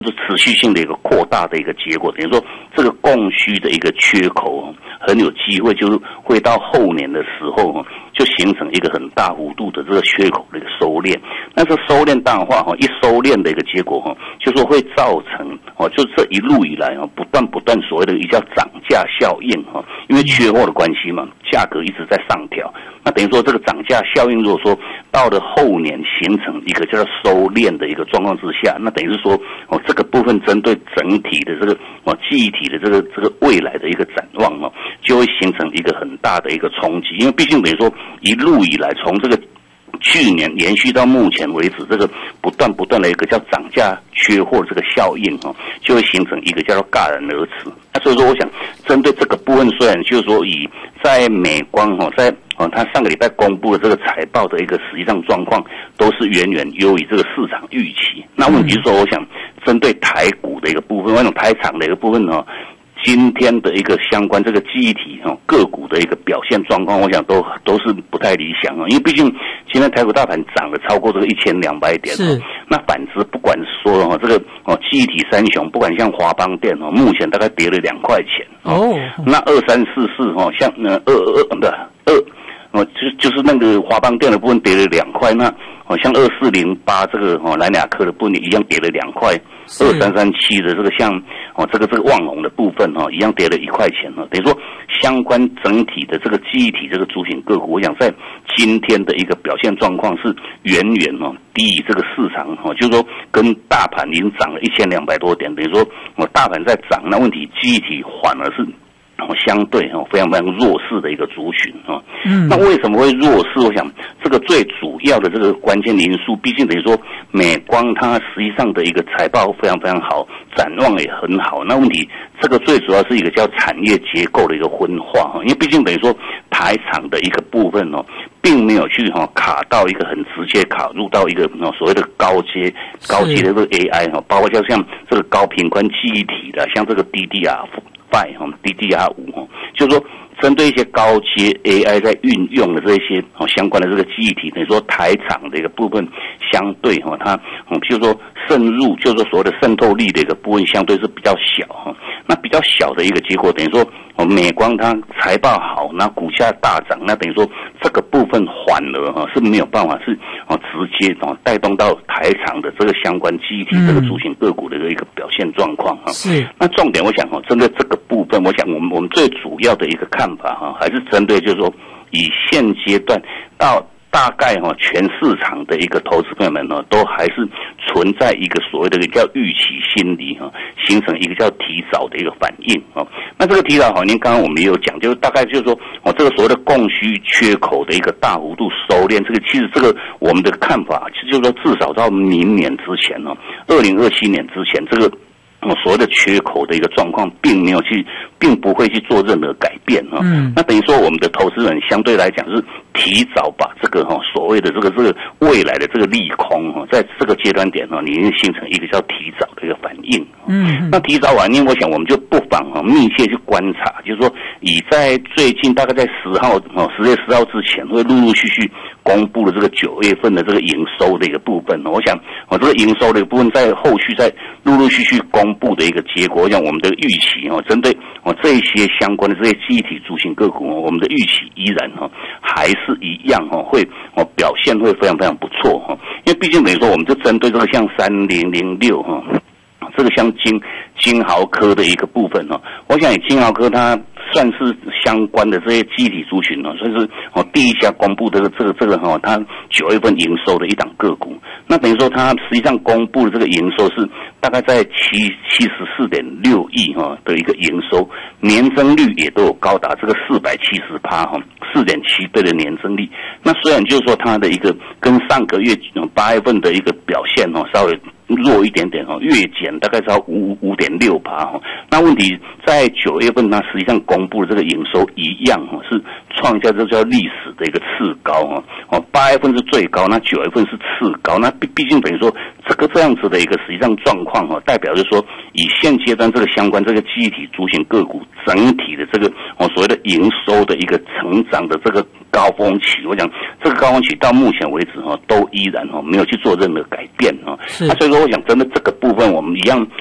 是持续性的一个扩大的一个结果，等于说这个供需的一个缺口很有机会就是会到后年的时候就形成一个很大幅度的这个缺口的一个收敛。那这收敛淡化一收敛的一个结果就是会造成就这一路以来不断所谓的一叫涨价效应因为缺货的关系嘛，价格一直在上调。那等于说这个涨价效应，如果说到了后年形成一个叫做收敛的一个状况之下，那等于是说这个部分针对整体的这个记忆体的这个未来的一个展望就会形成一个很大的一个冲击。因为毕竟等于说一路以来从这个去年延续到目前为止，这个不断的一个叫涨价缺货这个效应就会形成一个叫做戛然而止。那所以说我想针对这个部分，虽然就是说以在美光在他上个礼拜公布的这个财报的一个实际上状况都是远远优于这个市场预期。那问题是说我想针对台股的一个部分，那种台厂的一个部分今天的一个相关这个记忆体个股的一个表现状况，我想都是不太理想因为毕竟今天台股大盘涨了超过这个1200点那反之不管说这个记忆体三雄，不管像华邦电目前大概跌了2块钱那2344像就是那个华邦电的部分跌了2块，那像2408这个南亚科的部分一样跌了2块，2337的这个像这个旺宏的部分一样跌了1块钱等于说相关整体的这个记忆体这个主体个股，我想在今天的一个表现状况是远远低于这个市场就是说跟大盘已经涨了1200多点，等于说大盘在涨，那问题记忆体反而是相对非常弱势的一个族群那为什么会弱势？我想这个最主要的这个关键因素，毕竟等于说美光它实际上的一个财报非常好，展望也很好。那问题这个最主要是一个叫产业结构的一个分化因为毕竟等于说台厂的一个部分并没有去卡到一个很直接卡入到一个所谓的高阶的这个 AI 包括像这个高频宽记忆体的，像这个 DDR5 就是说针对一些高阶 AI 在运用的这些相关的这个记忆体，等于说台厂的一个部分相对它譬如说渗入，就是说所谓的渗透力的一个部分相对是比较小那比较小的一个结果，等于说美光它财报好，那股价大涨，那等于说这个部分反而是没有办法是直接带动到台厂的这个相关记忆体这个主型个股的一个表现状况是。 那重点我想针对这个部分，我想我们最主要的一个看法还是针对就是说以现阶段到大概全市场的一个投资朋友们都还是存在一个所谓的叫预期心理形成一个叫提早的一个反应那这个提早反应刚刚我们也有讲，就是大概就是说这个所谓的供需缺口的一个大幅度收敛，这个其实这个我们的看法就是说至少到明年之前2027年之前，这个所谓的缺口的一个状况并不会去做任何改变那等于说我们的投资人相对来讲是提早把这个所谓的这个未来的这个利空在这个阶段点已经形成一个叫提早的一个反应那提早反应，我想我们就不妨密切去观察，就是说以在最近大概在10月10号之前会陆陆续续公布了这个9月份的这个营收的一个部分我想这个营收的一个部分在后续在陆陆续续公布的一个结果，像我们的预期针对这些相关的这些记忆体主型个股我们的预期依然还是一样会表现会非常不错因为毕竟等于说我们就针对这个像3006这个像金豪科的一个部分我想以金豪科它算是相关的这些记忆体族群算是第一家公布的这个它9月份营收的一档个股。那等于说它实际上公布的这个营收是大概在74.6亿的一个营收，年增率也都有高达这个470%4.7倍的年增率。那虽然就是说它的一个跟上个月8月份的一个表现稍微弱一点点月减大概是要5.6%那问题在9月份它实际上公布的这个营收一样是创下这叫历史的一个次高8月份是最高，那9月份是次高，那毕竟等于说这样子的一个实际上状况代表着说以现阶段这个相关这个记忆体族群个股整体的这个所谓的营收的一个成长的这个高峰期，我讲这个高峰期到目前为止都依然没有去做任何改变所以说我想针对这个部分，我们一样